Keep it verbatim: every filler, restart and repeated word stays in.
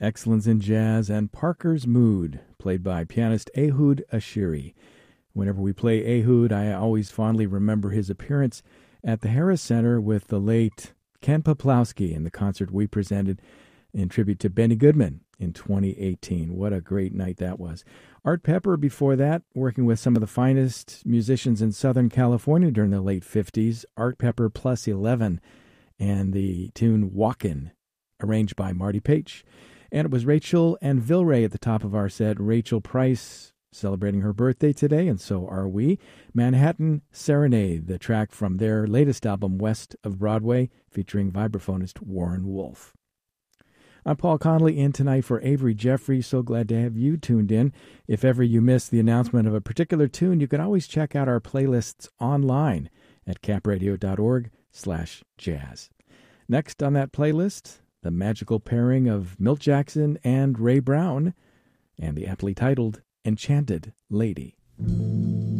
Excellence in Jazz, and Parker's Mood, played by pianist Ehud Ashiri. Whenever we play Ehud, I always fondly remember his appearance at the Harris Center with the late Ken Poplawski in the concert we presented in tribute to Benny Goodman in twenty eighteen. What a great night that was. Art Pepper before that, working with some of the finest musicians in Southern California during the late fifties. Art Pepper plus eleven, and the tune Walkin', arranged by Marty Paich. And it was Rachel and Vilray at the top of our set. Rachel Price celebrating her birthday today, and so are we. Manhattan Serenade, the track from their latest album, West of Broadway, featuring vibraphonist Warren Wolf. I'm Paul Connolly, in tonight for Avery Jeffrey. So glad to have you tuned in. If ever you missed the announcement of a particular tune, you can always check out our playlists online at capradio.org slash jazz. Next on that playlist, the magical pairing of Milt Jackson and Ray Brown, and the aptly titled Enchanted Lady.